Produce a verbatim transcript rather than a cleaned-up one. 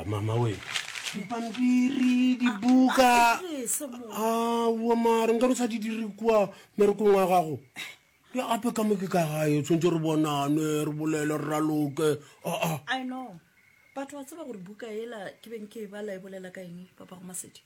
Ah, mama we. Dipampiri, dibuka. Ah, wa mare nka re sa di dire kwa merekong wa gago. Ya ape ka mo ke ka gae tshwantse re bonane re bolele re raloke. Ah ah. I know. Batho wa tseba gore buka ela ke beng ke bala e bolela ka eng papa go Masedi.